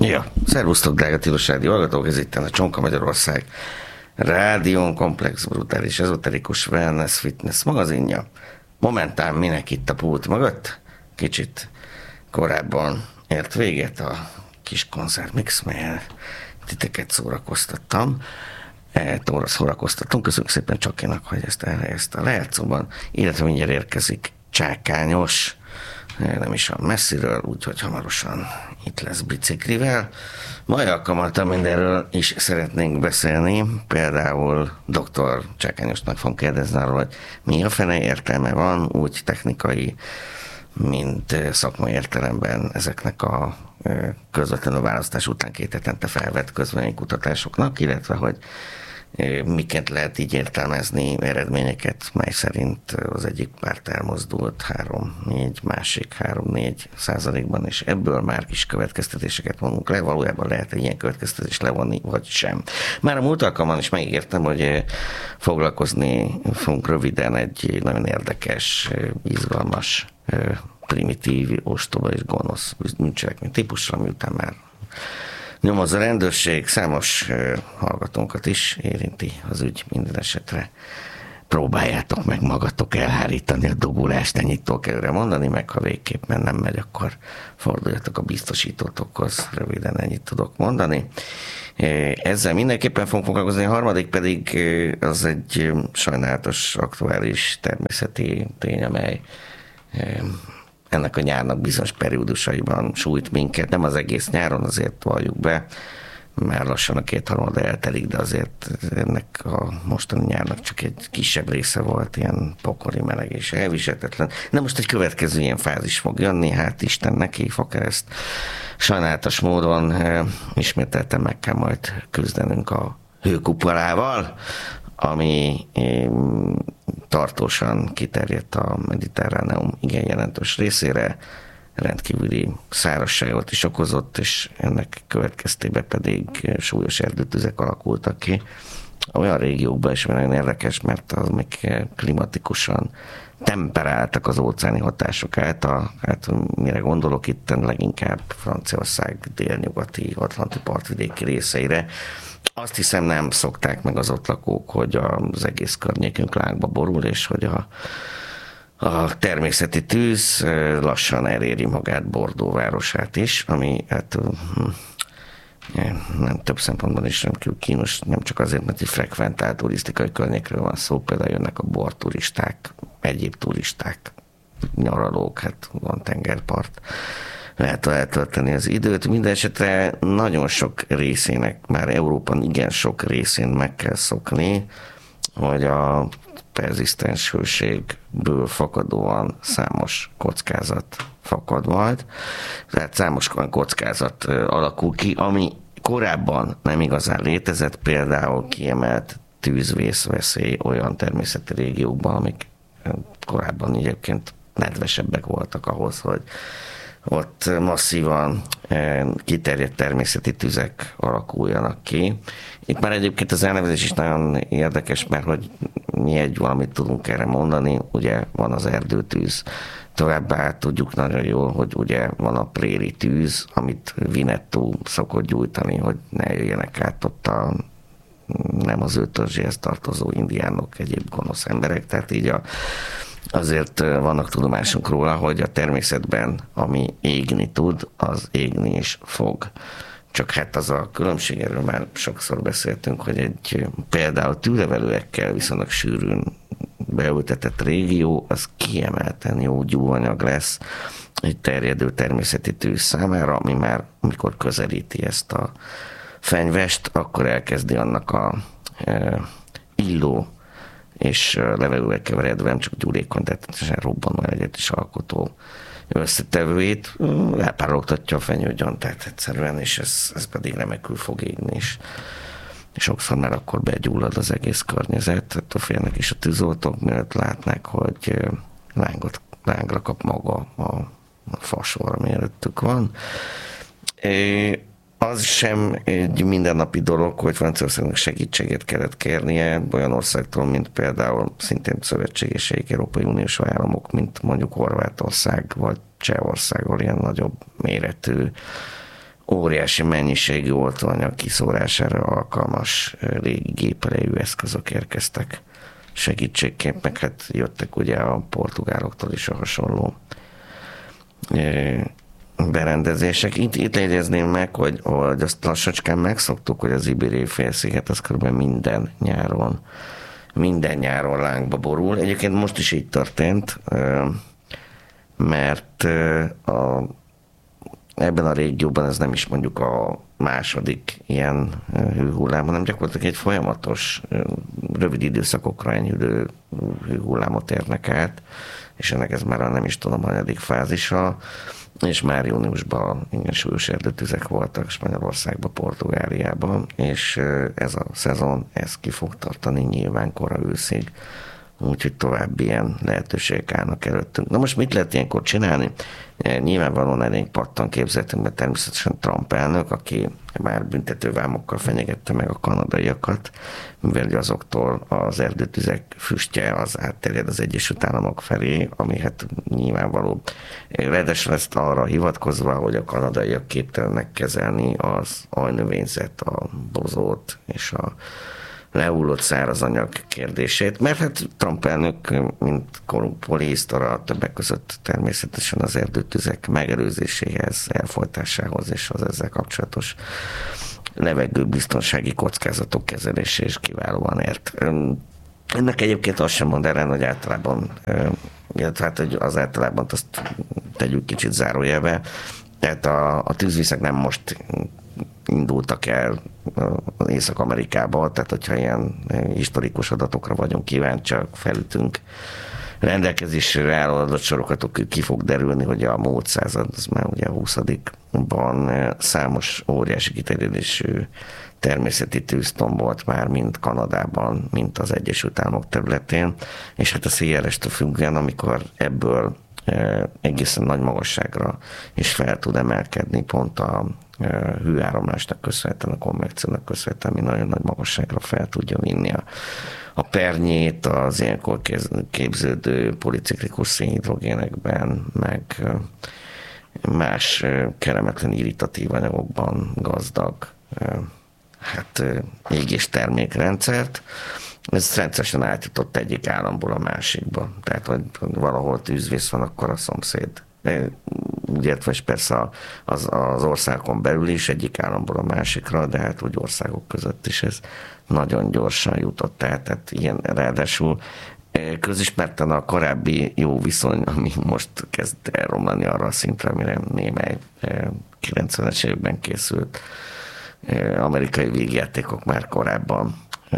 Ja, szervusztok, drága Tilos Rádió hallgatók, ez itt a Csonka Magyarország rádión komplex, brutális, ezoterikus wellness, fitness magazinja. Momentán minek itt a pult mögött? Kicsit korábban ért véget a kis koncertmix, melyen titeket szórakoztattam. Köszönjük szépen Csakinak, hogy ezt elhelyezte a lejátszóban, illetve mindjárt érkezik Csákányos, nem is a messziről, úgyhogy hamarosan itt lesz biciklivel. Mai alkalommal mindenről is szeretnénk beszélni, például dr. Csákányosnak fogom kérdezni arról, hogy mi a fene értelme van, úgy technikai, mint szakmai értelemben ezeknek a közvetlenül választás után 2 hetente felvett közvéleménykutatásoknak, illetve hogy miként lehet így értelmezni eredményeket, mely szerint az egyik párt elmozdult 3-4, másik 3-4%, és ebből már kis következtetéseket mondunk le, valójában lehet egy ilyen következtetést levonni, vagy sem. Már a múlt alkalommal is megígértem, hogy foglalkozni fogunk röviden egy nagyon érdekes, izgalmas, primitív, ostoba és gonosz bűncselekmény típusra, miután már nyomoz a rendőrség, számos hallgatónkat is érinti az ügy, minden esetre próbáljátok meg magatok elhárítani a dobulást, ennyit tudok előre mondani, meg ha végképp nem megy, akkor forduljatok a biztosítótokhoz, röviden ennyit tudok mondani. Ezzel mindenképpen fogunk foglalkozni, a harmadik pedig az egy sajnálatos, aktuális természeti tény, amely ennek a nyárnak bizonyos periódusaiban sújt minket, nem az egész nyáron, azért valljuk be, már lassan a 2/3 eltelik, de azért ennek a mostani nyárnak csak egy kisebb része volt, ilyen pokoli, meleg és elviselhetetlen. De most egy következő ilyen fázis fog jönni, hát Isten neki fog ezt sajnálatos módon ismételten meg kell majd küzdenünk a hőkupolával, ami tartósan kiterjedt a Mediterráneum igen jelentős részére, rendkívüli szárazságot is okozott, és ennek következtében pedig súlyos erdőtüzek alakultak ki. Olyan régiókban is nagyon érdekes, mert az még klimatikusan temperáltak az óceáni hatások által. Hát mire gondolok itt leginkább Franciaország délnyugati, atlanti partvidéki részeire. Azt hiszem nem szokták meg az ott lakók, hogy az egész környékünk lángba borul, és hogy a természeti tűz lassan eléri magát Bordeaux városát is, ami hát nem több szempontból is rendkívül kínos, nem csak azért, mert egy frekventált turisztikai környékről van szó, például jönnek a borturisták, egyéb turisták, nyaralók, hát van tengerpart, lehet eltölteni az időt. Mindenesetre nagyon sok részének, már Európán igen sok részén meg kell szokni, hogy a perzisztens hőségből fakadóan számos kockázat fakad majd. Tehát számos kockázat alakul ki, ami korábban nem igazán létezett, például kiemelt tűzvészveszély olyan természeti régiókban, amik korábban egyébként nedvesebbek voltak ahhoz, hogy ott masszívan kiterjedt természeti tüzek alakuljanak ki. Itt már egyébként az elnevezés is nagyon érdekes, mert hogy mi valamit tudunk erre mondani, ugye van az erdőtűz, továbbá tudjuk nagyon jól, hogy ugye van a préri tűz, amit Winnetou szokott gyújtani, hogy ne jöjjenek át ott nem az ő törzséhez tartozó indiánok, egyéb gonosz emberek, tehát így azért vannak tudomásunk róla, hogy a természetben, ami égni tud, az égni is fog. Csak hát az a különbség, erről már sokszor beszéltünk, hogy egy például tűlevelőekkel viszonylag sűrűn beültetett régió, az kiemelten jó gyúanyag lesz egy terjedő természeti tűz számára, ami már, amikor közelíti ezt a fenyvest, akkor elkezdi annak a illó és levegővel keveredve, nem csak gyúlékony, de teljesen robbanó egyet is alkotó összetevőjét elpárologtatja a fenyőgyan, tehát egyszerűen, és ez pedig remekül fog égni is. És sokszor már akkor begyullad az egész környezet, attól félnek is a tűzoltók, mielőtt látnák, hogy lángra kap maga a fasor, ami előttük van. Az sem egy mindennapi dolog, hogy Franciaországnak segítséget kellett kérnie olyan országtól, mint például szintén szövetségeseik, Európai Uniós államok, mint mondjuk Horvátország vagy Csehország, ilyen nagyobb méretű óriási mennyiségű oltóanyag kiszórására alkalmas régi gépelejű eszközök érkeztek segítségként, meg hát jöttek ugye a portugáloktól is a hasonló berendezések. Itt jegyezném meg, hogy azt lassacskán megszoktuk, hogy az Ibériai félsziget az kb. minden nyáron lángba borul. Egyébként most is így történt, mert ebben a régióban ez nem is mondjuk a második ilyen hőhullám, hanem gyakorlatilag egy folyamatos, rövid időszakokra enyhülő hőhullámot érnek át, és ennek ez már nem is tudom, hanyadik fázisa, és már júniusban igen súlyos erdőtüzek voltak Spanyolországban, Portugáliában, és ez a szezon, ez ki fog tartani nyilván kora őszig, úgyhogy további ilyen lehetőségek állnak előttünk. Na most mit lehet ilyenkor csinálni? Nyilvánvalóan elég pattan képzeltünk be természetesen Trump elnök, aki már büntetővámokkal fenyegette meg a kanadaiakat, mivel azoktól az erdőtüzek füstje az átterjed az Egyesült Államok felé, ami hát nyilvánvaló. Ráadásul ezt arra hivatkozva, hogy a kanadaiak képtelenek kezelni az ajnövényzet, a bozót és a lehullott szárazanyag kérdését, mert hát Trump elnök, mint polihisztora, többek között természetesen az erdőtüzek megelőzéséhez, elfojtásához és az ezzel kapcsolatos levegőbiztonsági kockázatok kezelése is kiválóan ért. Ennek egyébként azt sem mond ellen, hogy általában, illetve hát, hogy az általában azt tegyük kicsit zárójelbe, tehát a tűzviszek nem most indultak el az Észak-Amerikába, tehát hogyha ilyen historikus adatokra vagyunk kíváncsiak, felütünk rendelkezésre álló adatsorokat, ki fog derülni, hogy a múlt század, az már ugye a 20-ban számos óriási kiterjedésű természeti tűztomb volt már mind Kanadában, mint az Egyesült Államok területén, és hát a széljelestől függően, amikor ebből egészen nagy magasságra is fel tud emelkedni, pont a hőáramlásnak köszönhetően, a konvekciónak köszönhetően, ami nagyon nagy magasságra fel tudja vinni a pernyét az ilyenkor képződő policiklikus szénhidrogénekben, meg más kellemetlen irritatív anyagokban gazdag égés termékrendszert. Ez rendszeresen átjutott egyik államból a másikba. Tehát, hogy valahol tűzvész van, akkor a szomszéd. Úgy értve, és persze az országon belül is egyik államból a másikra, de hát úgy országok között is ez nagyon gyorsan jutott. Tehát ilyen ráadásul közismerten a korábbi jó viszony, ami most kezd elromlani arra a szintre, amire némely 90-es években készült amerikai végjátékok már korábban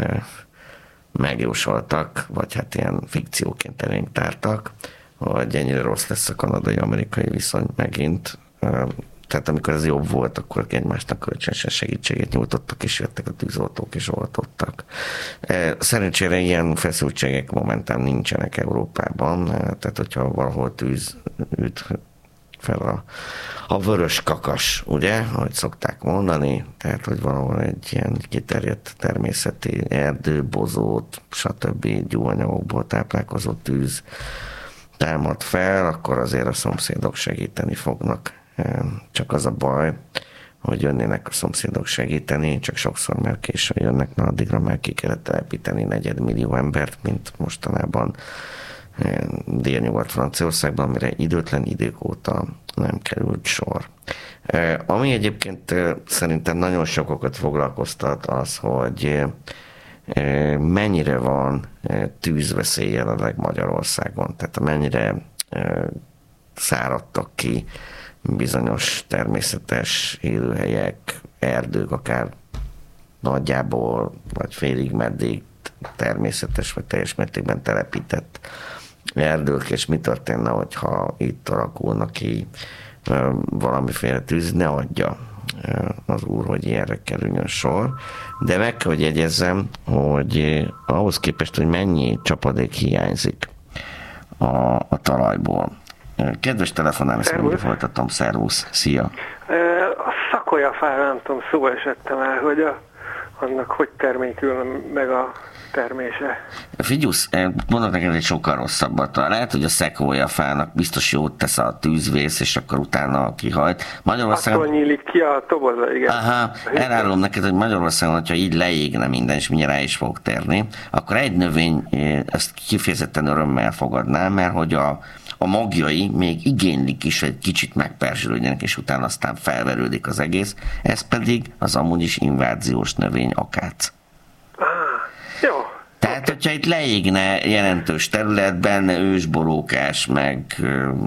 megjósoltak, vagy hát ilyen fikcióként elénk tártak, hogy ennyire rossz lesz a kanadai-amerikai viszony megint. Tehát amikor ez jobb volt, akkor egymásnak kölcsönösen segítséget nyújtottak, és jöttek a tűzoltók, és oltottak. Szerencsére ilyen feszültségek momentán nincsenek Európában, tehát hogyha valahol tűz üt fel a vörös kakas, ugye, ahogy szokták mondani, tehát, hogy valahol egy ilyen kiterjedt természeti erdő, bozót, stb. Gyúanyagokból táplálkozó tűz támad fel, akkor azért a szomszédok segíteni fognak. Csak az a baj, hogy jönnének a szomszédok segíteni, csak sokszor már későn jönnek, mert addigra már ki kellett telepíteni 4 millió embert, mint mostanában Délnyugat-Franciaországban, amire időtlen idők óta nem került sor. Ami egyébként szerintem nagyon sokakat foglalkoztat az, hogy mennyire van tűzveszély jelenleg Magyarországon, tehát mennyire száradtak ki bizonyos természetes élőhelyek, erdők, akár nagyjából, vagy félig meddig természetes, vagy teljes mértékben telepített erdők, és mi történne, hogyha itt alakulna ki valamiféle tűz, ne adja az úr, hogy ilyenre kerüljön sor. De meg kell, hogy jegyezzem, hogy ahhoz képest, hogy mennyi csapadék hiányzik a talajból. Kedves telefonál, ezt mondja, folytatom, szervusz, szia! A szakolyafára, nem tudom, szó esett már, hogy annak hogy termékül meg a termése. Figyusz, mondok neked egy sokkal rosszabbat. Lehet, hogy a szekvója fának biztos jót tesz a tűzvész, és akkor utána kihajt. Magyarországon... Attól nyílik ki a toboza, igen. Aha, elárulom neked, hogy Magyarországon, hogyha így leégne minden, és mindjárt rá is fog térni, akkor egy növény ezt kifejezetten örömmel fogadná, mert hogy a magjai még igénylik is, hogy egy kicsit megperzsülődjenek, és utána aztán felverődik az egész. Ez pedig az amúgy is inváziós növény, akác. Jó. Tehát, hogyha itt leégne jelentős területben ősborókás, meg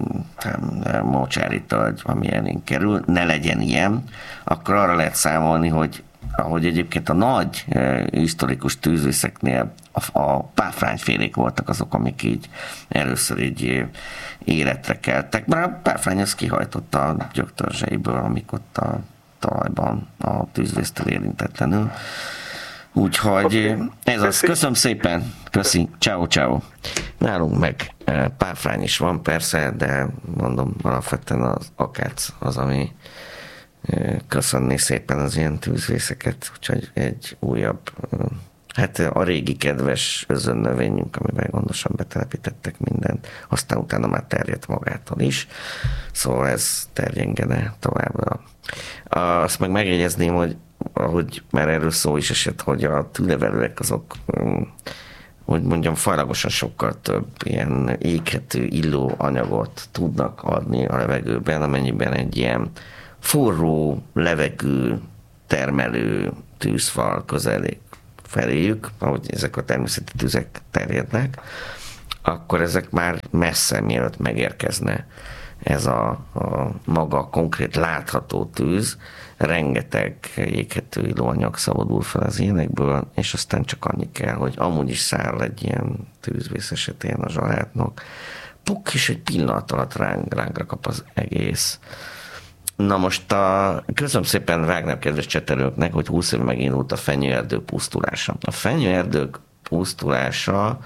mocsári tölgy, ami elén kerül, ne legyen ilyen, akkor arra lehet számolni, hogy ahogy egyébként a nagy historikus tűzvészeknél a páfrányfélék voltak azok, amik így először így életre keltek. Bár a páfrány az kihajtotta a gyöktörzseiből, amik ott a talajban a tűzvésztől érintetlenül. Úgyhogy ez az. Köszönöm szépen. Köszi. Ciao, ciao. Nálunk meg páfrány is van persze, de mondom, alapvetően az akác az, ami köszönni szépen az ilyen tűzvészeket, úgyhogy egy újabb, hát a régi kedves özönnövényünk, amivel gondosan betelepítettek mindent, aztán utána már terjedt magától is, szóval ez terjengene továbbra. Azt meg megjegyezném, hogy ahogy már erről szó is esett, hogy a tűnevelőek azok, hogy mondjam, fajlagosan sokkal több ilyen éghető, illó anyagot tudnak adni a levegőben, amennyiben egy ilyen forró, levegő termelő tűzfal közelik feléjük, ahogy ezek a természeti tüzek terjednek, akkor ezek már messze mielőtt megérkezne ez a maga konkrét látható tűz, rengeteg éghető illóanyag szabadul fel az ilyenekből, és aztán csak annyi kell, hogy amúgy is száll egy ilyen tűzvész esetén a zsalátnak, puk, és egy pillanat alatt rángra kap az egész. Na most köszönöm szépen Wagner kedves csetelőknek, hogy 20 év megindult a fenyőerdő pusztulása. A fenyőerdők pusztulása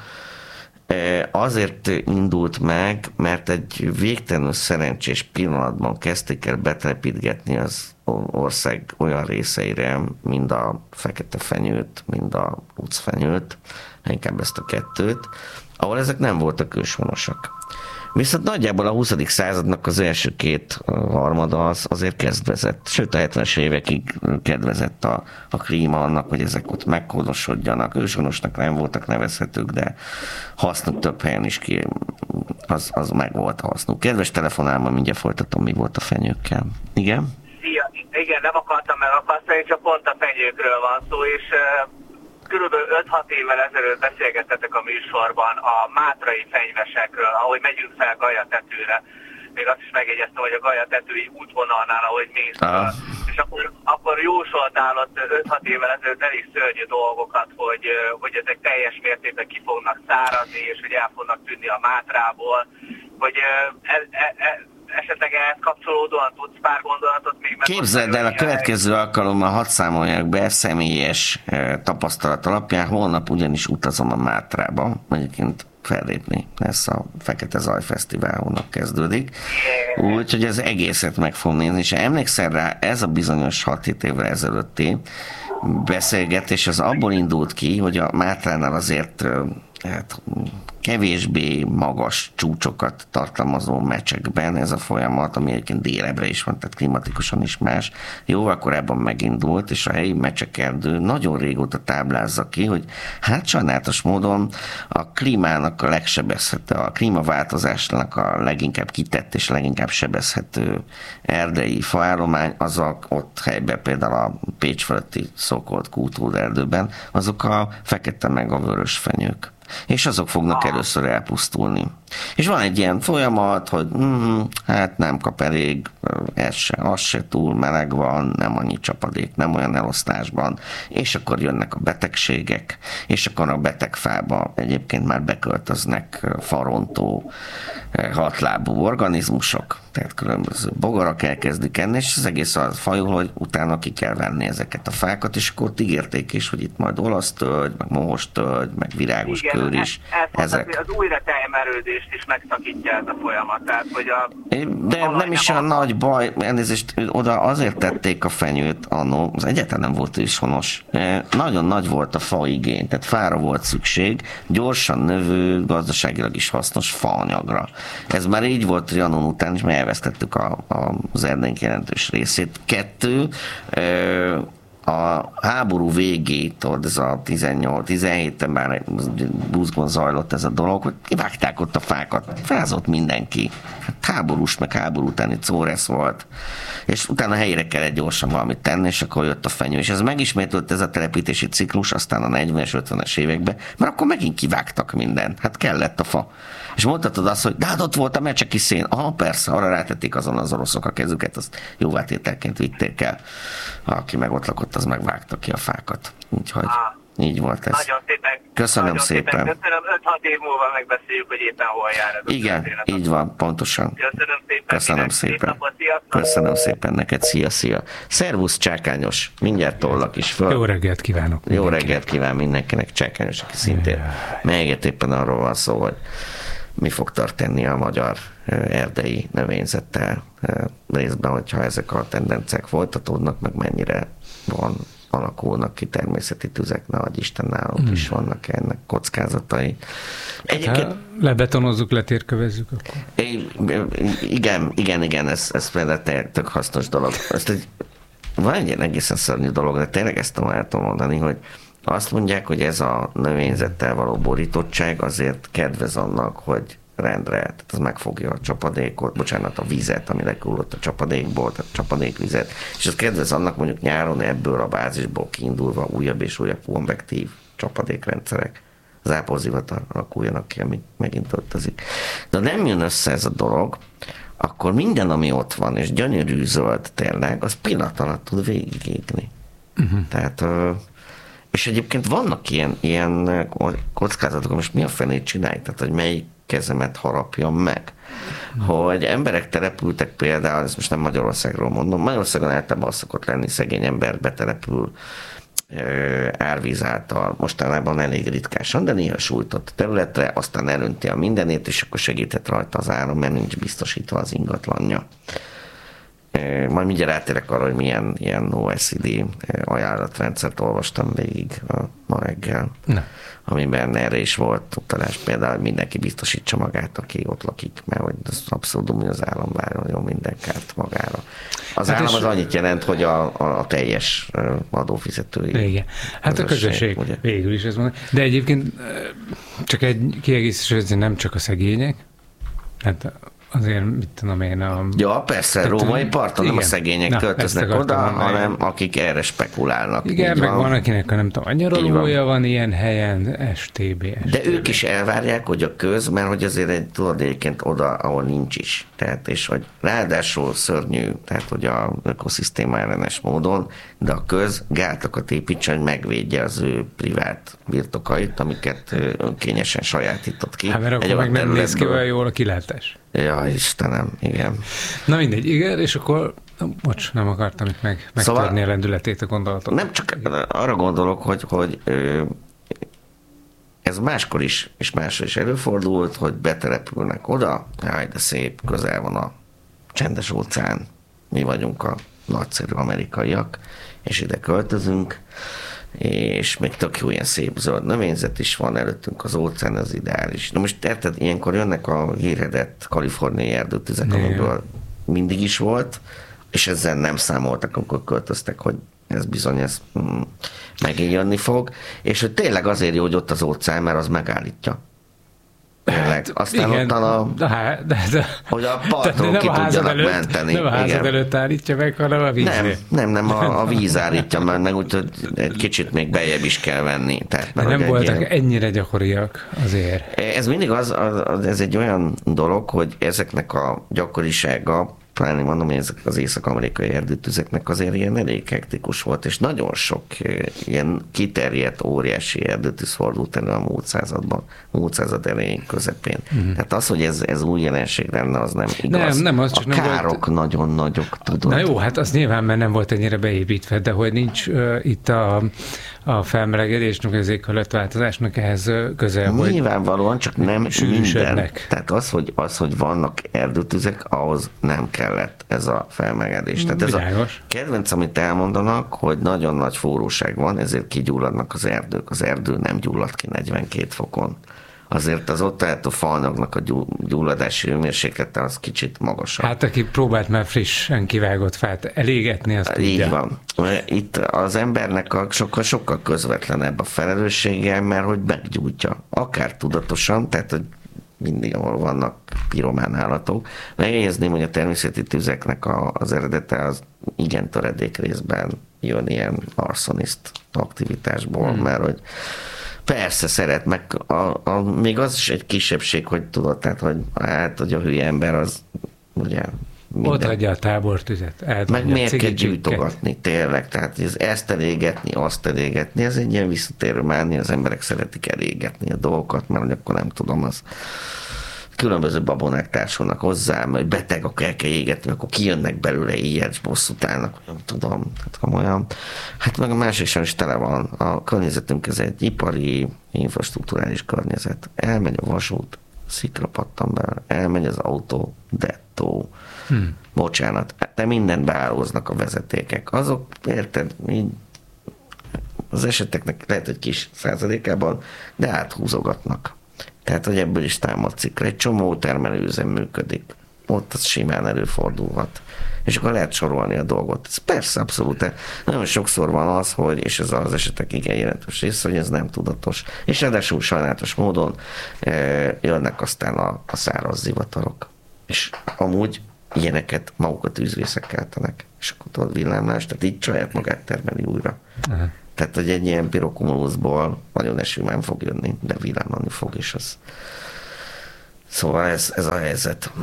azért indult meg, mert egy végtelenül szerencsés pillanatban kezdték el betelepítgetni az ország olyan részeire, mind a fekete fenyőt, mind a lucfenyőt, inkább ezt a kettőt, ahol ezek nem voltak őshonosak. Viszont nagyjából a 20. századnak az első két harmada azért kedvezett, sőt a 70-es évekig kedvezett a klíma annak, hogy ezek ott megkódosodjanak. Őshonosnak nem voltak nevezhetők, de hasznuk több helyen is az meg volt a hasznuk. Kedves telefonálma, mindjárt folytatom, mi volt a fenyőkkel. Igen? Igen, nem akartam megakasztani, csak pont a fenyőkről van szó, és körülbelül 5-6 évvel ezelőtt beszélgettetek a műsorban a mátrai fenyvesekről, ahogy megyünk fel Galyatetőre. Még azt is megjegyeztem, hogy a Galyatetői útvonalnál, ahogy mész. És akkor jósoltál ott 5-6 évvel ezelőtt elég szörnyű dolgokat, hogy ezek teljes mértékben ki fognak száradni, és hogy el fognak tűnni a Mátrából. Hogy esetleg ehhez kapcsolódóan tudsz pár gondolatot még meg? Képzeld el, a következő alkalommal hadd számolják be személyes tapasztalat alapján, holnap ugyanis utazom a Mátrába, egyébként fellépni, ez a Fekete Zaj Fesztivál hónap kezdődik, úgyhogy az egészet meg fogom nézni, és emlékszel rá, ez a bizonyos 6-7 évvel ezelőtti beszélgetés, az abból indult ki, hogy a Mátránál azért kevésbé magas csúcsokat tartalmazó meccsekben ez a folyamat, ami egyébként délebre is van, tehát klimatikusan is más, jóval korábban megindult, és a helyi mecsekerdő nagyon régóta táblázza ki, hogy hát sajnálatos módon a klímának a legsebezhető, a klímaváltozásnak a leginkább kitett és leginkább sebezhető erdei faállomány, azok ott helyben például a Pécs fölötti szókolt kultúrerdőben, azok a fekete meg a vörös fenyők. És azok fognak először elpusztulni. És van egy ilyen folyamat, hogy hát nem kap elég, az se túl meleg van, nem annyi csapadék, nem olyan elosztásban, és akkor jönnek a betegségek, és akkor a betegfába egyébként már beköltöznek farontó, hatlábú organizmusok, tehát különböző bogarak elkezdik enni, és az egész az fajul, hogy utána ki kell venni ezeket a fákat, és akkor ígérték is, hogy itt majd olasztölgy, meg mohostölgy, meg virágos kőr is. Ezek. Az újra teljemerődés termelést is megszakítja ez a folyamat. Tehát, hogy de nem is olyan nagy baj, elnézést, oda azért tették a fenyőt annó, az egyáltalán nem volt is honos. Nagyon nagy volt a faigény, tehát fára volt szükség, gyorsan növő, gazdaságilag is hasznos faanyagra. Ez már így volt Trianon után, és mi elvesztettük az erdénk jelentős részét. 2, a háború végétől, ez a 18-17-ben már buzgón zajlott ez a dolog, hogy kivágták ott a fákat, fázott mindenki. Hát háborús, meg háború utáni córesz volt, és utána helyre kellett gyorsan valamit tenni, és akkor jött a fenyő. És ez megismétült ez a telepítési ciklus, aztán a 40-es, 50-es években, mert akkor megint kivágtak mindent. Hát kellett a fa. És mondhatod azt, hogy de hát ott volt a mecseki szén. Aha, persze, arra rátették azon az oroszok a kezüket, azt jóvátételként vitték el. Aki meg ott lakott, az megvágta ki a fákat. Úgyhogy így volt ez. Nagyon szépen. Köszönöm nagyon szépen. Köszönöm, 5-6 év múlva megbeszéljük, hogy éppen hol jár ez. Igen, így van, pontosan. Köszönöm szépen. Köszönöm szépen. Köszönöm szépen neked, szia. Szervusz, Csákányos, mindjárt tollak is föl. Jó reggelt kívánok. Jó reggelt kíván mindenkinek, Csákányos, aki szintén melyet éppen arról van szó, hogy mi fog történni a magyar erdei növényzettel részben, hogyha ezek a tendenciák folytatódnak, meg mennyire alakulnak ki természeti tüzek, ne adj Isten, nálunk is vannak ennek kockázatai. Egyébként lebetonozzuk, letérkövezzük akkor. Igen, ez például tök hasznos dolog. Van egy ilyen egészen szörnyű dolog, de tényleg ezt el tudom mondani, hogy azt mondják, hogy ez a növényzettel való borítottság azért kedvez annak, hogy rendre, tehát az megfogja a csapadékot, a vizet, ami lehullott a csapadékból, tehát csapadékvizet, és az kedvez annak mondjuk nyáron ebből a bázisból kiindulva újabb és újabb konvektív csapadékrendszerek záporzivatar alakuljanak ki, ami megint öltözik. De nem jön össze ez a dolog, akkor minden, ami ott van, és gyönyörű zöld tényleg, az pillanat alatt tud végigégni. Tehát és egyébként vannak ilyen kockázatok, most mi a fenét csinálj? Tehát, hogy melyik kezemet harapjam meg? Hogy emberek települtek például, ezt most nem Magyarországról mondom, Magyarországon általában az szokott lenni, szegény ember betelepül árvíz által, mostanában elég ritkásan, de néha sújtott területre, aztán elönti a mindenét, és akkor segített rajta az áram, mert nincs biztosítva az ingatlanja. Majd mindjárt átérek arra, hogy milyen ilyen OECD ajánlatrendszert olvastam végig ma reggel, amiben erre is volt utalás, például, hogy mindenki biztosítsa magát, aki ott lakik, mert hogy az abszurdum, hogy az állam várjon minden kárt magára. Az állam az annyit jelent, hogy a teljes adófizetői. Igen. Hát a közösség ugye? Végül is ez van. De egyébként csak egy kiegészítés, nem csak a szegények, hát azért, mit tudom én, Ja, persze, római parton nem a szegények költöznek oda, hanem akik erre spekulálnak. Igen, meg van, akinek nem tudom, a nyaralója van ilyen helyen, STB. De ők is elvárják, hogy a köz, mert hogy azért tudod egyébként oda, ahol nincs is. Tehát, és hogy ráadásul szörnyű, tehát, hogy a ökoszisztéma ellenes módon, de a köz gátakat építsen, hogy megvédje az ő privát birtokait, amiket önkényesen sajátított ki. Hát, mert akkor meg nem néz ki olyan jól a kilátás. Ja, Istenem, igen. Na mindegy, igen, és akkor, bocs, nem akartam itt megtörni a lendületét a gondolatot. Nem csak arra gondolok, hogy ez máskor is, és máskor is előfordult, hogy betelepülnek oda, jaj, de szép, közel van a csendes óceán, mi vagyunk a nagyszerű amerikaiak, és ide költözünk, és még tök jó ilyen szép zöld növényzet is van, előttünk az óceán, az ideális. Na most érted, ilyenkor jönnek a hírhedett kaliforniai erdőtüzek, amiből mindig is volt, és ezzel nem számoltak, amikor költöztek, hogy ez bizony megint jönni fog, és hogy tényleg azért jó, hogy ott az óceán, mert az megállítja. Hát, aztán igen, hogy a partról ki tudjanak menteni. Nem a házad előtt állítja meg, hanem a víz. Nem, a víz állítja meg, úgyhogy egy kicsit még beljebb is kell venni. Tehát, nem voltak ennyire gyakoriak azért. Ez mindig ez egy olyan dolog, hogy ezeknek a gyakorisága, pláne mondom, hogy ezek az észak-amerikai erdőtüzeknek azért ilyen elég hektikus volt, és nagyon sok ilyen kiterjedt, óriási erdőtűz fordult elő a múlt század elején, közepén. Tehát az, hogy ez új jelenség lenne, az nem igaz. Nem, az csak a károk volt... nagyon nagyok, tudod. Na jó, hát az nyilván, mert nem volt ennyire beépítve, de hogy nincs itt a felmelegedésnek, az éghajlatváltozásnak ehhez közel, hogy nyilvánvalóan, csak nem minden. Tehát az, hogy vannak erdőtüzek, ahhoz nem kellett ez a felmelegedés. Tehát ez a kedvenc, amit elmondanak, hogy nagyon nagy forróság van, ezért kigyulladnak az erdők. Az erdő nem gyullad ki 42 fokon. Azért az ott található faanyagnak a gyulladási hőmérséklete az kicsit magasabb. Hát aki próbált már frissen kivágott fát elégetni, azt tudja. Így van. Itt az embernek sokkal közvetlenebb a felelőssége, mert hogy meggyújtja. Akár tudatosan, tehát hogy mindig, ahol vannak piromán állatok. Megjegyezném, hogy a természeti tüzeknek az eredete az igen töredék részben jön ilyen arszoniszt aktivitásból, mert hogy persze szeret, meg még az is egy kisebbség, hogy tudod, tehát, hogy a hülye ember az ugye minden. Ott adja a tábortüzet. Meg miért kell gyújtogatni, tényleg, tehát ezt elégetni, azt elégetni, ez egy ilyen visszatérő mánia, az emberek szeretik elégetni a dolgokat, mert akkor nem tudom, az különböző babonák társulnak hozzá, hogy beteg, akkor el kell égetni, akkor kijönnek belőle éjjel, bosszút állnak, nem tudom, hát komolyan. Hát meg a másik sem is tele van. A környezetünk ez egy ipari, infrastruktúrális környezet. Elmegy a vasút, szikra pattan be, elmegy az autó, dettó. Bocsánat, de mindent beállóznak a vezetékek. Azok, érted, az eseteknek lehet, hogy kis százalékában, de áthúzogatnak. Tehát, hogy ebből is támad cikra. Egy csomó termelőüzem működik. Ott az simán előfordulhat. És akkor lehet sorolni a dolgot. Ez persze abszolút. Nagyon sokszor van az, hogy, és ez az esetek igen jelentős része, hogy ez nem tudatos. És ráadásul sajnálatos módon jönnek aztán a száraz zivatarok. És amúgy ilyeneket maguk a tűzvészek keltenek. És akkor tudod villámlás, tehát így saját magát termeli újra. Aha. Tehát, hogy egy ilyen pirokumulusból nagyon esőben fog jönni, de villámlani fog, és az. Szóval ez a helyzet.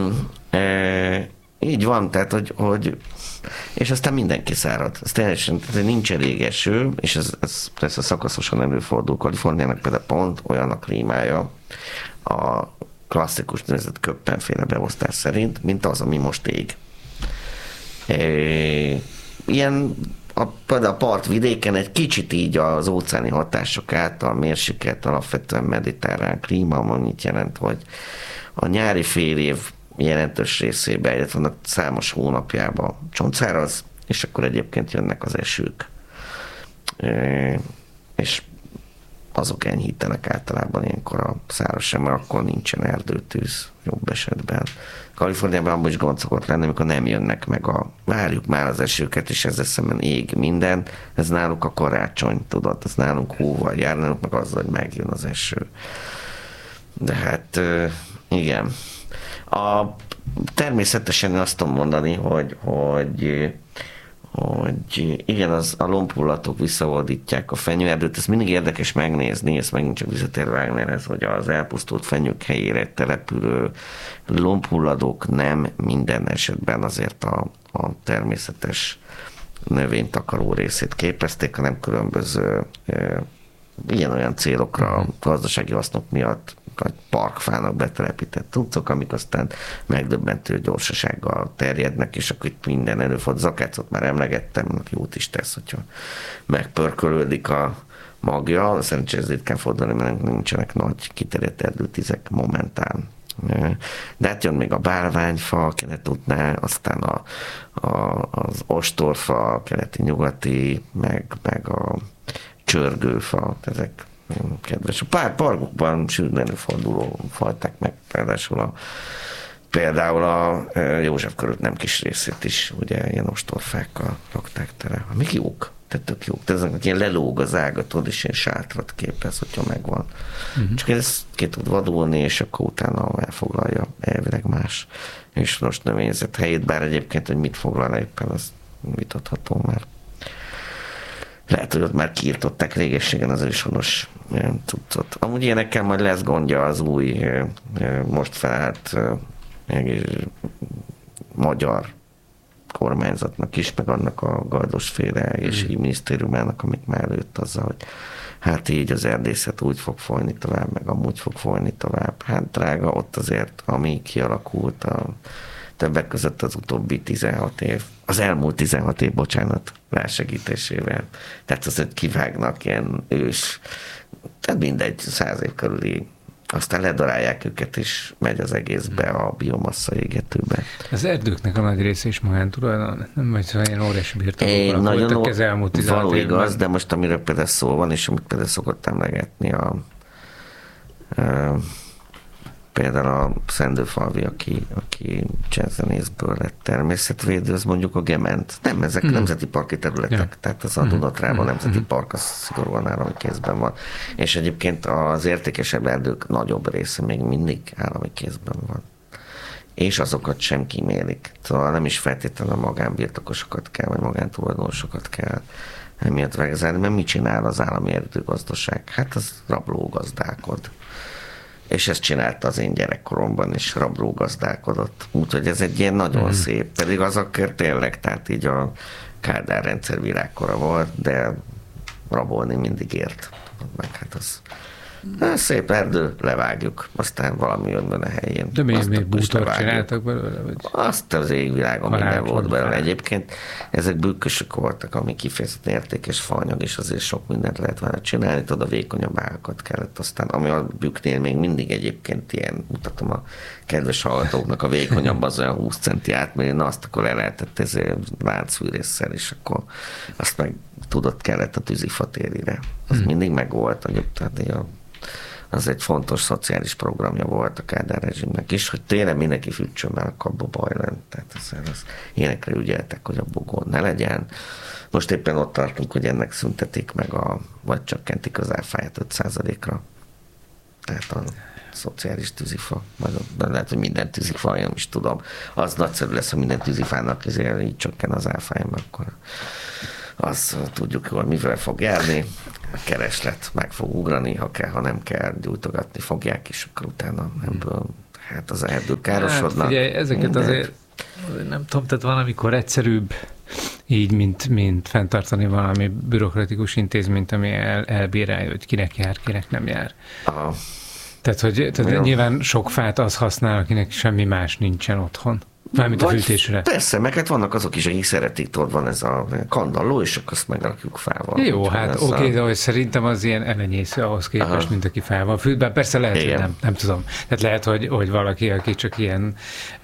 Így van, tehát, hogy és aztán mindenki szárad. Ez teljesen, tehát nincs elég eső, és ez persze szakaszosan előfordul. Kaliforniának például pont olyan a klímája a klasszikus nevezett Köppen-féle beosztás szerint, mint az, ami most ég. Ilyen például a partvidéken egy kicsit így az óceáni hatások által mérsékelt alapvetően mediterrán klíma, annyit jelent, hogy a nyári fél év jelentős részében, illetve vannak számos hónapjában csontszáraz, és akkor egyébként jönnek az esők. És azok enyhítenek általában ilyenkor a száraz sem, mert akkor nincsen erdőtűz jobb esetben. Kaliforniában abban is gond szokott lenni, amikor nem jönnek meg várjuk már az esőket, és ezzel szemben ég minden. Ez náluk a karácsony, tudod, ez nálunk hóval jár, náluk meg azzal, hogy megjön az eső. De hát igen. Természetesen azt tudom mondani, hogy igen, a lombhullatok visszaoldítják a fenyőerdőt, ez mindig érdekes megnézni, ezt megint csak visszatér Wagnerhez, hogy az elpusztult fenyők helyére települő lombhulladók nem minden esetben azért a természetes növénytakaró részét képezték, hanem különböző ilyen-olyan célokra, gazdasági hasznok miatt parkfának betelepített tudcok, amik aztán megdöbbentő gyorsasággal terjednek, és akkor itt minden előfordul. Az akácot már emlegettem, jót is tesz, hogyha megpörkölődik a magja. Szerencsére ez ritkán fordulni, mert nincsenek nagy kiterjedt erdőtizek momentán. De hát jön még a bálványfa kelet-útnál, aztán az ostorfa, keleti-nyugati, meg a csörgőfa, ezek kedves. A pár parkokban sűrűn előforduló fajták meg, például a József körút nem kis részét is, ugye ilyen ostorfákkal rakták tele. Még jók, tehát tök jók. Tehát ezek ilyen lelóg az ágatod, és ilyen sátrat képez, hogyha megvan. Csak ez ki tud vadulni, és akkor utána elfoglalja elvileg más és most növényzet helyét, bár egyébként, hogy mit foglal éppen, az vitatható már. Lehet, hogy ott már kiirtották régességen az őshonos cuccot. Amúgy ilyenekkel majd lesz gondja az új, most felállt magyar kormányzatnak is, meg annak a Gajdos-féle egészségügyi minisztériumának, amik már előtt azzal, hogy hát így az erdészet úgy fog folyni tovább, meg amúgy fog folyni tovább. Hát drága, ott azért, ami kialakult a többek között az utóbbi 16 év, az elmúlt 16 év, bocsánat, rásegítésével. Tehát az, hogy kivágnak ilyen ős, tehát mindegy, 100 év körüli, aztán ledarálják őket, és megy az egészbe a biomassa égetőbe. Az erdőknek a nagy része is magántulajdon, nem vagy szóval ilyen óriási birtokokban voltak ez elmúlt 16 való évben. igaz, de most amiről például szó van, és amit például szokott emlegetni például a Szendőfalvi, aki jazzzenészből lett természetvédő, az mondjuk a Gement. Nem, ezek nemzeti parki területek, tehát az a Dunatrában nemzeti park, az szigorúan állami kézben van. És egyébként az értékesebb erdők nagyobb része még mindig állami kézben van. És azokat sem kímélik. Szóval nem is feltétlenül a magánbirtokosokat kell, vagy magántulajdonosokat kell emiatt vegezelni, mert mit csinál az állami erdőgazdaság? Hát az rablógazdálkod. És ezt csinálta az én gyerekkoromban is, rablógazdálkodott. Úgyhogy ez egy ilyen nagyon szép, pedig az akkor tényleg, tehát így a Kádár rendszer virágkora volt, de rabolni mindig ért. Meg hát az szép erdő, levágjuk, aztán valami jön benne a helyén. De még bútort csináltak belőle? Vagy? Azt az égvilágon minden volt belőle. Egyébként ezek bükkösök voltak, ami kifejezetten értékes faanyag, és azért sok mindent lehet vele csinálni, tudod, a vékonyabb ágakat kellett aztán, ami a bükknél még mindig egyébként ilyen, mutatom a kedves hallgatóknak, a vékonyabb az olyan 20 centi átmérni, na azt akkor le lehetett ezért láncfűrésszel, és akkor azt meg tudod, kellett a tűzifatérire. Az mindig megvolt, tehát az egy fontos szociális programja volt a Kádár rezsimnek is, hogy tényleg mindenki fűtsön be a kabba bajlen. Tehát az ilyenekre ügyeltek, hogy abból gond ne legyen. Most éppen ott tartunk, hogy ennek szüntetik meg vagy csökkentik az áfáját 5%-ra. Tehát a szociális tűzifa, vagy lehet, hogy minden tűzifa, én nem is tudom. Az nagyszerű lesz, ha minden tűzifának így csökken az áfája, akkor azt tudjuk jól, mivel fog járni, a kereslet meg fog ugrani, ha kell, ha nem kell, gyújtogatni fogják, és akkor utána ebből hát az erdők károsodnak. Hát figyelj, ezeket azért nem tudom, tehát van, amikor egyszerűbb így, mint fenntartani valami bürokratikus intézményt, ami elbírálja, hogy kinek jár, kinek nem jár. Tehát nyilván sok fát az használ, akinek semmi más nincsen otthon. Mármint a fűtésre. Persze, meg hát vannak azok is, akik szeretik, tudod, van ez a kandalló, és akkor azt megrakjuk fával. Jó, hát oké, de hogy szerintem az ilyen elenyésző ahhoz képest, mint aki fával fűt, bár persze lehet, igen, hogy nem tudom. Tehát lehet, hogy valaki, aki csak ilyen,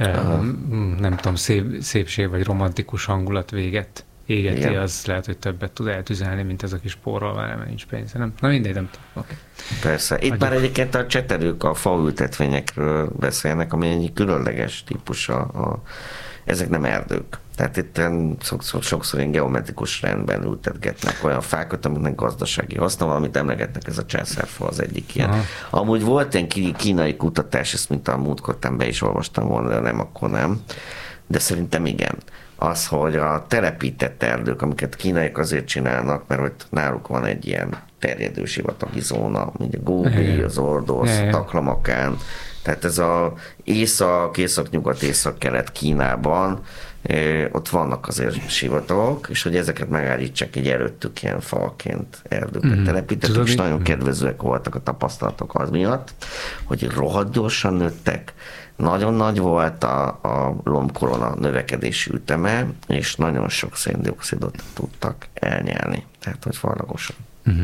nem tudom, szépség vagy romantikus hangulat véget égeti, igen, az lehet, hogy többet tud eltüzelni, mint ez a kis porral, mert nincs pénze. Na mindegy, nem tudom. Okay. Persze. Itt már egyébként a cseterők a faültetvényekről beszélnek, ami egy különleges típus. Ezek nem erdők. Tehát itt sokszor ilyen geometrikus rendben ültetgetnek olyan fákat, amiknek gazdasági haszna van, amit emlegetnek, ez a császárfa az egyik ilyen. Aha. Amúgy volt egy kínai kutatás, ezt mint a múltkortán be is olvastam volna, de nem, akkor nem. De szerintem igen. Az, hogy a telepített erdők, amiket kínaiak azért csinálnak, mert hogy náluk van egy ilyen terjedő sivatagi zóna, mint a Góbi, az Ordosz, Taklamakán, tehát ez az észak-nyugat, észak-kelet Kínában, ott vannak azért sivatagok, és hogy ezeket megállítsák egy előttük ilyen falként erdőket telepítettek, és nagyon kedvezőek voltak a tapasztalatok az miatt, hogy rohadt gyorsan nőttek, nagyon nagy volt a lombkorona növekedési üteme, és nagyon sok széndioxidot tudtak elnyelni. Tehát, hogy fallagosan.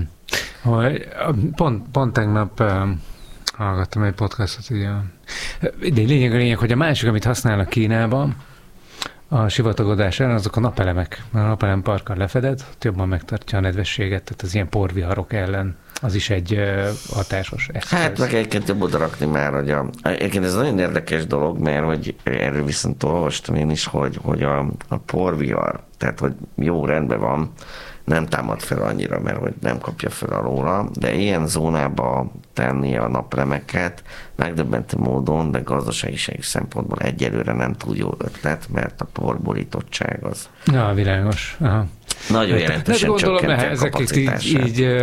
Pont tegnap hallgattam egy podcastot, de lényeg, hogy a másik, amit használnak Kínában, a sivatagodás ellen, azok a napelemek. A napelemparkkal lefeded, ott jobban megtartja a nedvességet, tehát az ilyen porviharok ellen az is egy hatásos eszköz. Hát meg egyébként jobb odarakni már, hogy egyébként ez nagyon érdekes dolog, mert hogy erről viszont olvastam én is, hogy a porvihar, tehát hogy jó, rendben van, nem támad fel annyira, mert hogy nem kapja fel alóla, de ilyen zónába tenni a napelemeket megdöbbentő módon, de gazdasági szempontból egyelőre nem túl jó ötlet, mert a porborítottság az. Ja, világos. Aha. Nagyon jelentősen csökkenti a kapacitását.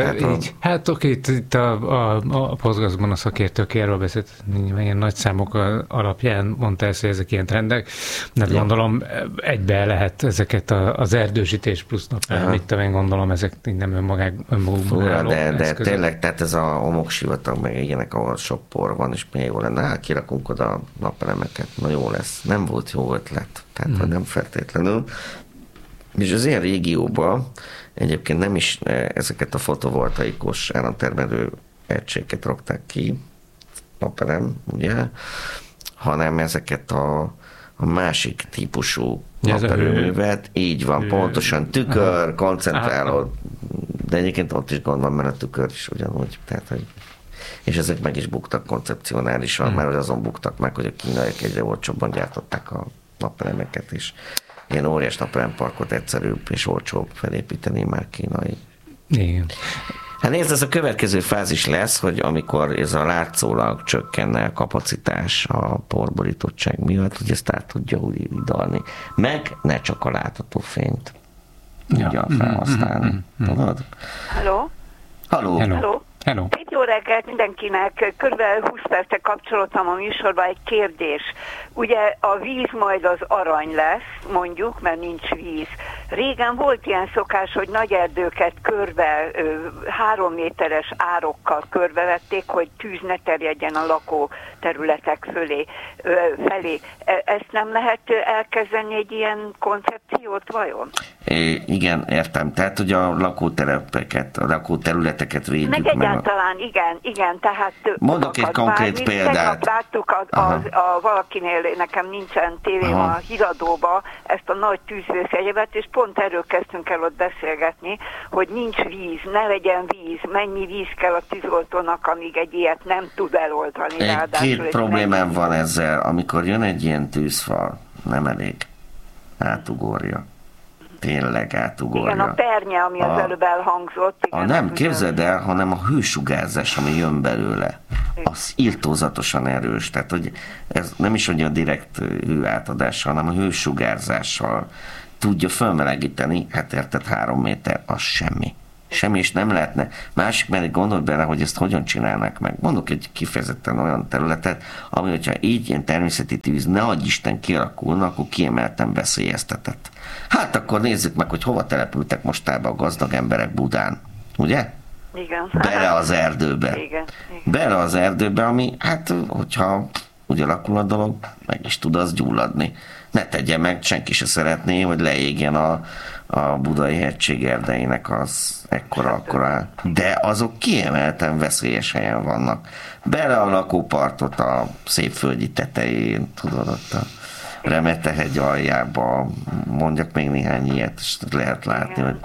Hát oké, itt a podcastban a szakértők erről beszélt, ilyen nagy számok alapján mondta ezt, hogy ezek ilyen trendek, de gondolom egybe lehet ezeket az erdősítés plusz mit én gondolom, ezek nem önmagukban álló de tényleg, tehát ez a homoksivatag, meg ilyenek, ahol sok por van, és milyen jó lenne, kirakunk oda napelemeket, na jó lesz. Nem volt jó ötlet, tehát nem feltétlenül. És az ilyen régióban egyébként nem is ezeket a fotovoltaikus áramtermelő egységeket rakták ki, napelem, ugye, hanem ezeket a másik típusú naperőművet, így van, pontosan tükör, koncentráló, de egyébként ott is gond van, mert a tükör is ugyanúgy, tehát, hogy és ezek meg is buktak koncepcionálisan, mert azon buktak meg, hogy a kínaiak egyre olcsóbban gyártották a napelemeket is. Ilyen óriás napelemparkot egyszerűbb és olcsóbb felépíteni már kínai. Igen. Hát nézd, ez a következő fázis lesz, hogy amikor ez a látszólag csökkenne a kapacitás a porborítottság miatt, hogy ezt át tudja úgy idalni. Meg ne csak a látható fényt tudja felhasználni. Tudod? Halló? Halló? Halló? Hello. Szép jó reggelt mindenkinek. Körülbelül 20 percre kapcsolódtam a műsorba, egy kérdés. Ugye a víz majd az arany lesz, mondjuk, mert nincs víz. Régen volt ilyen szokás, hogy nagy erdőket körbe, 3 méteres árokkal körbevették, hogy tűz ne terjedjen a lakóterületek felé. Ezt nem lehet elkezdeni egy ilyen koncepciót vajon? Igen, értem. Tehát, hogy a lakóterületeket védjük meg. Egyáltalán, igen, tehát... Mondok egy konkrét példát. Láttuk valakinél, nekem nincsen tévém a híradóba, ezt a nagy tűzvészjegyebet, és pont erről kezdtünk el ott beszélgetni, hogy nincs víz, ne legyen víz, mennyi víz kell a tűzoltónak, amíg egy ilyet nem tud eloldani. Két problémám van ezzel. Amikor jön egy ilyen tűzfal, nem elég. Átugorja. Tényleg átugorja. Igen, a pernye, ami az előbb elhangzott. Igen, nem, képzeld el, hanem a hősugárzás, ami jön belőle, az irtózatosan erős. Tehát, hogy ez nem is a direkt hőátadással, hanem a hősugárzással tudja fölmelegíteni, hát érted, 3 méter, az semmi. Semmi is nem lehetne. Másik mellé gondolj bele, hogy ezt hogyan csinálnak meg. Mondok egy kifejezetten olyan területet, ami, hogyha így ilyen természeti tűz, ne adj Isten kialakulna, akkor kiemelten veszélyeztetett. Hát akkor nézzük meg, hogy hova települtek mostában a gazdag emberek Budán. Ugye? Igen. Bele az erdőbe. Igen. Bele az erdőbe, ami, hát, hogyha úgy alakul a dolog, meg is tud az gyulladni. Ne tegye meg, senki se szeretné, hogy leégjen a Budai hegység erdeinek az ekkora, de azok kiemelten veszélyes helyen vannak. Bele a lakópartot a Szépföldi tetején, tudod, ott a Remetehegy aljába, mondjak még néhány ilyet, és lehet látni, hogy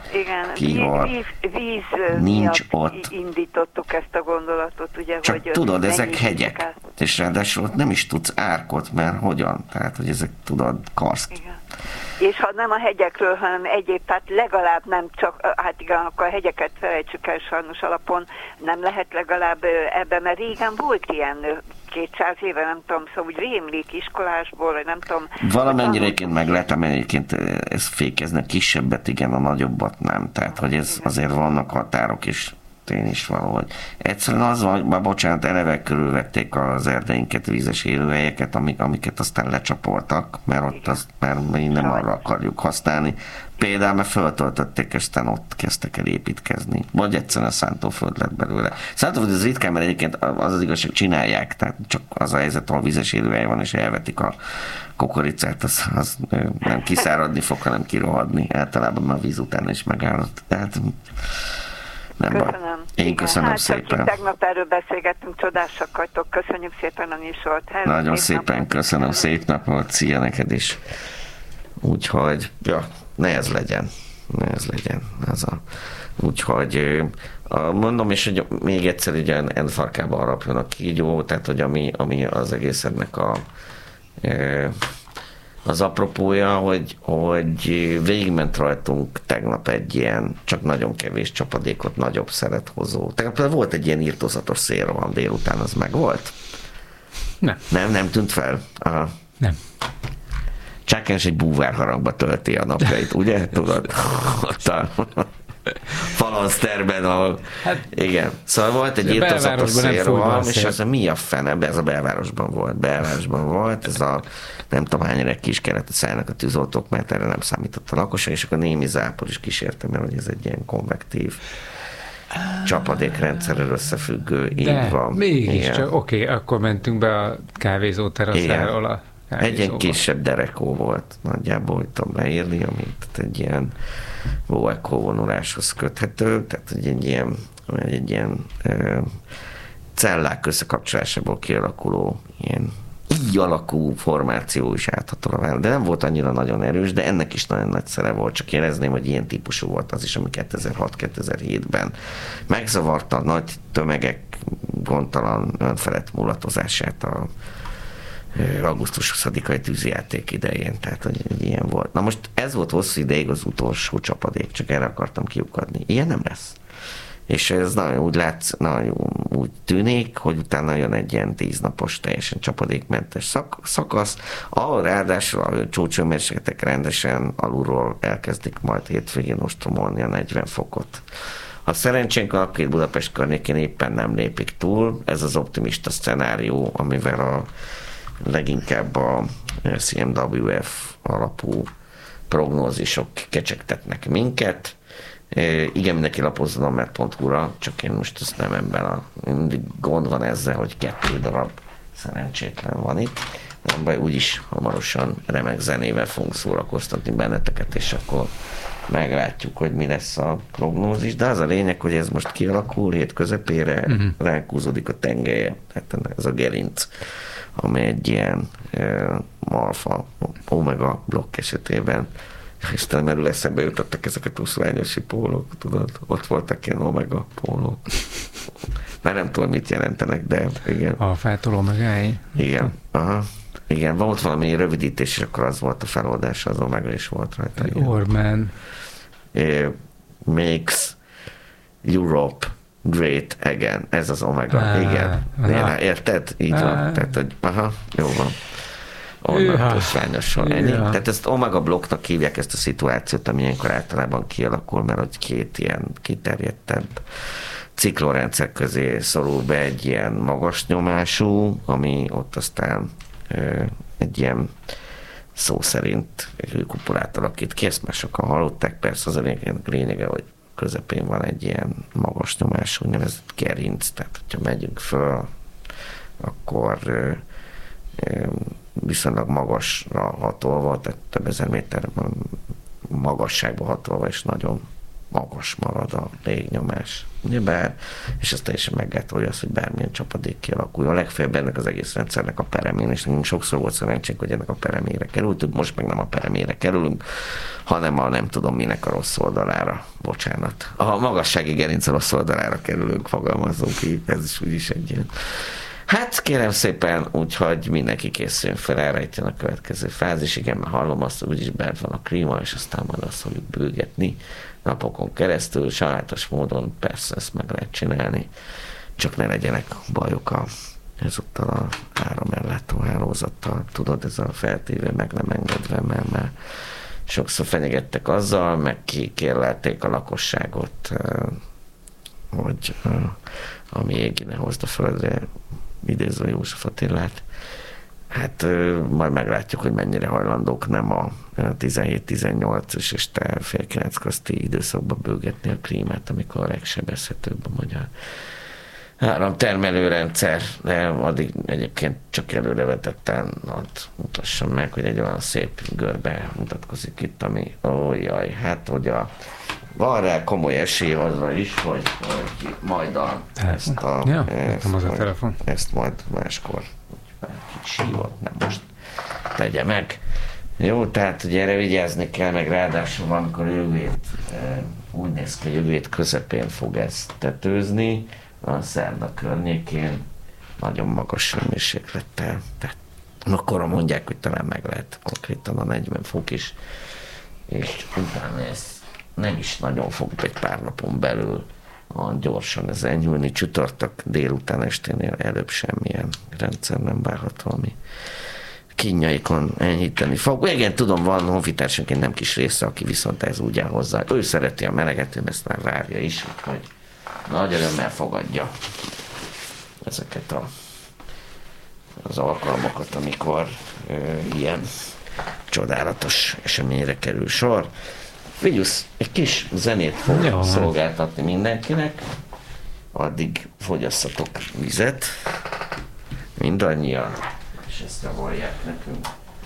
víz nincs ott. Indítottuk ezt a gondolatot, ugye, csak hogy tudod, ezek hegyek, és ráadásul nem is tudsz árkot, mert hogyan? Tehát, hogy ezek, tudod, karszk. Igen. És ha nem a hegyekről, hanem egyéb, tehát legalább nem csak, hát igen, akkor a hegyeket felejtsük el sajnos alapon, nem lehet legalább ebben, mert régen volt ilyen 200 éve, nem tudom, szóval úgy rémlik iskolásból, nem tudom. Valamennyire egyébként meg lehet, egyébként ez fékeznek kisebbet, igen, a nagyobbat nem. Tehát, hogy ez azért vannak határok is. Én is valahogy. Egyszerűen az van, hogy bocsánat, eleve körülvették az erdeinket, vízes élőhelyeket, amiket aztán lecsapoltak, mert ott mert mi nem arra akarjuk használni. Például, mert föltöltötték, aztán ott kezdtek el építkezni. Vagy egyszerűen a szántóföld lett belőle. Szántóföld ez ritkán, mert egyébként az igazság csinálják, tehát csak az a helyzet, ahol vízes élőhely van, és elvetik a kukoricát, az nem kiszáradni fog, hanem kirohadni. Általában már víz után is megállott. Tehát nem köszönöm. Én köszönöm szépen. Tegnap erről beszélgettünk, csodásak vagytok. Köszönjük szépen a műsort. Nagyon szépen köszönöm, szép napot, szia neked is. Úgyhogy, ne ez legyen. Úgyhogy mondom, és hogy még egyszer ugye farkába harapjon a kígyó, tehát hogy ami az egész ennek az apropója, hogy végigment rajtunk tegnap egy ilyen, csak nagyon kevés csapadékot, nagyobb szeret hozó. Tegnap volt egy ilyen irtózatos szélroham délután, az meg volt? Nem. Nem tűnt fel? Aha. Nem. Csákányos egy búvárharangba tölti a napjait, ugye? Tudod? Ott a falanszterben, ahol... Hát, igen. Szóval volt egy írtózatos szélroham, és az mi a fene? Ez a belvárosban volt. Ez a nem tudom hányra kis keretű szállnak a tűzoltók, mert erre nem számított a lakosság, és akkor némi zápor is kísérte, mert hogy ez egy ilyen konvektív csapadékrendszerrel összefüggő, így van. Mégis csak, oké, akkor mentünk be a kávézó teraszáról a kávézóba. Egy ilyen kisebb derekó volt, nagyjából, hogy tudom leírni, amit egy ilyen Voeco vonuláshoz köthető, tehát egy ilyen cellák összekapcsolásából kialakuló ilyen így alakú formáció is átható a vállalat. De nem volt annyira nagyon erős, de ennek is nagyon nagy szere volt. Csak érezném, hogy ilyen típusú volt az is, ami 2006-2007-ben megzavarta a nagy tömegek gondtalan önfelett mulatozását a augusztus 20-ai tűzijáték idején. Tehát, hogy ilyen volt. Na most ez volt hosszú ideig az utolsó csapadék, csak erre akartam kiukadni. Ilyen nem lesz. És ez nagyon úgy tűnik, hogy utána jön egy ilyen 10 napos, teljesen csapadékmentes szakasz, ahol ráadásul a csúcshőmérsékletek rendesen alulról elkezdik majd hétvégén ostromolni a 40 fokot. Ha szerencsénk, akkor itt Budapest környékén éppen nem lépik túl. Ez az optimista szcenárió, amivel a leginkább a CMWF alapú prognózisok kecsegtetnek minket. Igen, mindenki lapozzon a met.hu-ra, csak én most ezt nem ebben mindig gond van ezzel, hogy 2 darab szerencsétlen van itt. Nem baj, úgyis hamarosan remek zenével fogunk szórakoztatni benneteket, és akkor meglátjuk, hogy mi lesz a prognózis. De az a lényeg, hogy ez most kialakul, hét közepére ránk húzódik a tengelye, tehát ez a gerinc, ami egy ilyen alfa, omega blokk esetében. Istenem, erről eszembe jutottak ezek a tuszványosi pólók, tudod? Ott voltak ilyen omega pólók. Már nem tudom, mit jelentenek, de igen. Alfától omegái. Igen, aha. Igen, volt valami rövidítés, és akkor az volt a feloldás, az omega is volt rajta. Orman. Makes Europe great again. Ez az omega. Igen. Érted? Így van. Tehát, hogy aha, jó van. Onnan tuszványosan ennyi. Tehát ezt omega blokknak hívják ezt a szituációt, ami ilyenkor általában kialakul, mert hogy 2 ilyen kiterjedtebb ciklonrendszer közé szorul be egy ilyen magas nyomású, ami ott aztán egy ilyen szó szerint hőkupolát alakít ki. Ezt már sokan hallották, persze az a lényege, hogy közepén van egy ilyen magas nyomású, úgynevezett gerinc, tehát hogyha megyünk föl, akkor viszonylag magasra hatolva, tehát több ezer méter magasságba hatolva, és nagyon magas marad a légnyomás. Ugyebár, és ez teljesen meggátolja azt, hogy bármilyen csapadék kialakuljon. A legfeljebb ennek az egész rendszernek a peremén, és nekünk sokszor volt szerencsénk, hogy ennek a peremére kerültünk, most meg nem a peremére kerülünk, hanem a nem tudom minek a rossz oldalára. Bocsánat. A magassági gerinc a rossz oldalára kerülünk, fogalmazunk ki, ez is úgyis egy ilyen. Hát kérem szépen, úgyhogy mindenki készüljön fel erre, itt jön a következő fázis. Igen, mert hallom azt, hogy úgyis bent van a klíma, és aztán majd azt fogjuk bőgetni napokon keresztül. Sajátos módon persze ezt meg lehet csinálni, csak ne legyenek bajok ezúttal a áramellátó hálózattal. Tudod, ez a feltéve meg nem engedve, mert sokszor fenyegettek azzal, meg kikérlelték a lakosságot, hogy ami égi ne hozd a földre, idézve József Attilát. Hát majd meglátjuk, hogy mennyire hajlandók nem a 17-18 és este fél 9 közti időszakban bőgetni a klímát, amikor a legsebezhetőbb a magyar áramtermelőrendszer, de addig egyébként csak előrevetetten mutassam meg, hogy egy olyan szép görbe mutatkozik itt, ami ójjaj, hát hogy van rá komoly esély arra is, hogy majd ezt majd máskor sívott, nem most tegye meg. Jó, tehát ugye erre vigyázni kell, meg ráadásul valamikor úgy néz ki, hogy jövő közepén fog ezt tetőzni, a szerda környékén nagyon magas hőmérséklettel. Tehát akkor mondják, hogy talán meg lehet konkrétan a 40 fok is, és utána ez nem is nagyon fog egy pár napon belül gyorsan ez enyhülni. Csütörtök délután esténél előbb semmilyen rendszer nem várható, ami kínjaikon enyhíteni fog. Igen, tudom, van honfitársaként nem kis része, aki viszont ez úgy áll hozzá. Ő szereti a meleget, ő ezt már várja is, hogy nagy örömmel fogadja ezeket az alkalmakat, amikor ilyen csodálatos eseményre kerül sor. Vigyusz, egy kis zenét fog szolgáltatni mindenkinek, addig fogyasszatok vizet, mindannyian, és ezt javallják nekünk.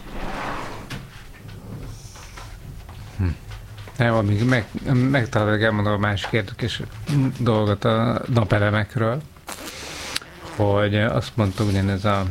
Amíg megtalálok, elmondom a másik érdekes dolgot a napelemekről, hogy azt mondta ugyanez a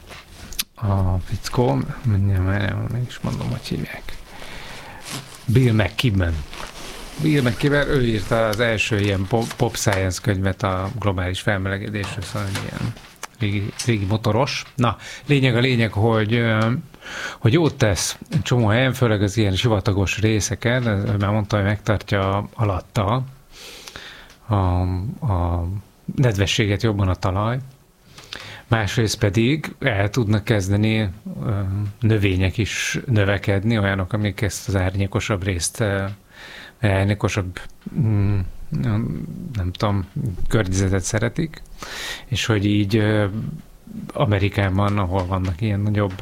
fickó, mindjárt meg is mondom, hogy hívják. Bill McKibben, ő írta az első ilyen pop science könyvet a globális felmelegedésről, szóval ilyen régi motoros. Na, lényeg, hogy jót tesz egy csomó helyen, főleg az ilyen sivatagos részeken, már mondta, hogy megtartja alatta a nedvességet jobban a talaj. Másrészt pedig el tudnak kezdeni növények is növekedni, olyanok, amik ezt az árnyékosabb részt, árnyékosabb nem tudom, környezetet szeretik, és hogy így Amerikában, ahol vannak ilyen nagyobb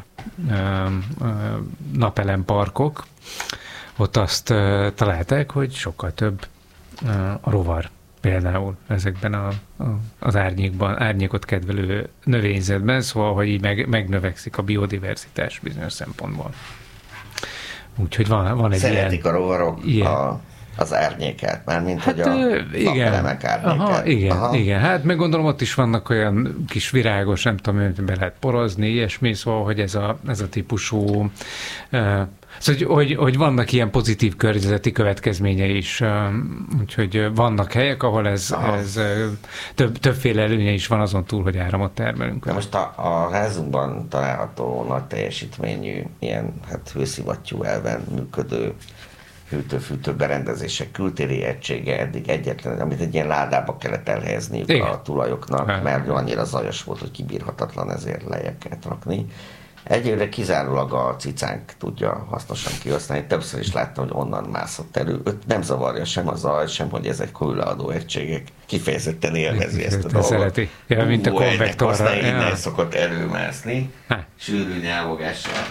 napelemparkok, ott azt találták, hogy sokkal több a rovar például ezekben az árnyékot kedvelő növényzetben, szóval, hogy így megnövekszik a biodiverzitás bizonyos szempontból. Úgyhogy van egy szeretik a rovarok az árnyékát, mármint hogy a napelemek árnyékát. Igen. Hát meg gondolom, ott is vannak olyan kis virágos, nem tudom, hogy be lehet porozni, ilyesmi, szóval, hogy ez a típusú szóval, hogy vannak ilyen pozitív környezeti következményei is, úgyhogy vannak helyek, ahol ez többféle előnye is van azon túl, hogy áramot termelünk. Na most a házunkban található nagy teljesítményű, ilyen hőszivattyú elven működő hűtő-fűtő berendezések kültéri egysége eddig egyetlen, amit egy ilyen ládába kellett elhelyezniük a tulajoknak, mert annyira zajos volt, hogy kibírhatatlan, ezért lejjebb kellett rakni. Egyébként kizárólag a cicánk tudja hasznosan kihasználni. Többször is láttam, hogy onnan mászott elő. Őt nem zavarja sem a zaj, sem, hogy ezek hőleadó egységek. Kifejezetten élvezi ezt a dolgot. Szereti. Ja, mint a konvektorra. Aztán innen szokott előmászni. Sűrű nyávogással